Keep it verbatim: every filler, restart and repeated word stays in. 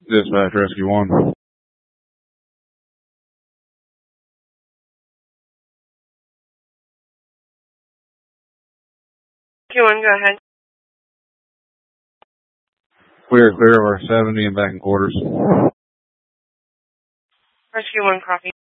Dispatch Rescue one. Rescue one, go ahead. Clear, clear over seventy and back in quarters. Rescue one, copy.